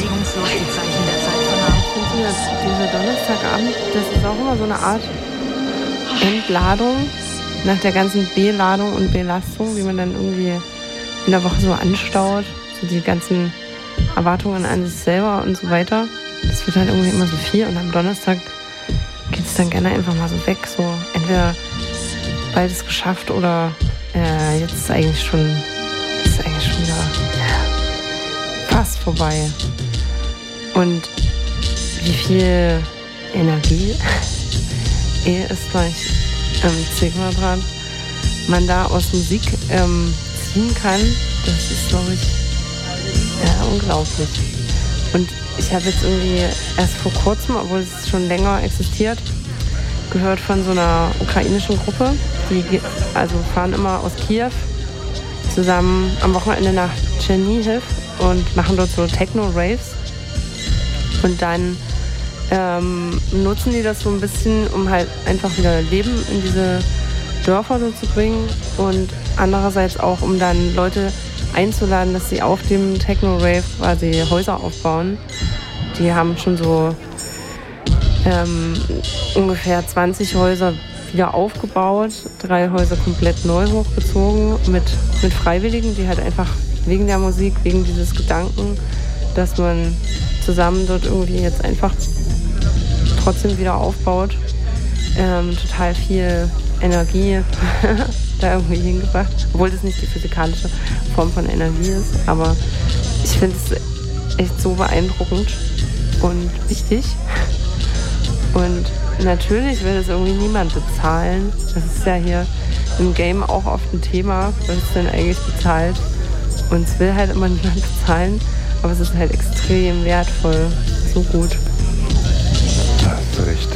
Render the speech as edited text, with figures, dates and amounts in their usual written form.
regungslos die Zeichen der Zeit vernahm. Ich finde dieser Donnerstagabend, das ist auch immer so eine Art Entladung nach der ganzen Beladung und Belastung, die man dann irgendwie in der Woche so anstaut. So die ganzen Erwartungen an sich selber und so weiter. Das wird halt irgendwie immer so viel und am Donnerstag geht es dann gerne einfach mal so weg. So entweder beides geschafft oder jetzt ist eigentlich schon wieder fast vorbei. Und wie viel Energie ist gleich C-Quadrat man da aus Musik ziehen kann, das ist, glaube ich, unglaublich. Und ich habe jetzt irgendwie erst vor kurzem, obwohl es schon länger existiert, gehört von so einer ukrainischen Gruppe. Die fahren immer aus Kiew zusammen am Wochenende nach Tschernihiv und machen dort so Techno-Raves. Und dann nutzen die das so ein bisschen, um halt einfach wieder Leben in diese Dörfer so zu bringen und andererseits auch, um dann Leute einzuladen, dass sie auf dem Techno-Rave quasi Häuser aufbauen. Die haben schon so ungefähr 20 Häuser wieder aufgebaut, 3 Häuser komplett neu hochgezogen mit Freiwilligen, die halt einfach wegen der Musik, wegen dieses Gedanken, dass man zusammen dort irgendwie jetzt einfach trotzdem wieder aufbaut, total viel Energie da irgendwie hingebracht, obwohl das nicht die physikalische Form von Energie ist, aber ich finde es echt so beeindruckend und wichtig. Und natürlich will das irgendwie niemand bezahlen. Das ist ja hier im Game auch oft ein Thema, was es denn eigentlich bezahlt. Und es will halt immer niemand bezahlen, aber es ist halt extrem wertvoll, so gut. Da hast du recht.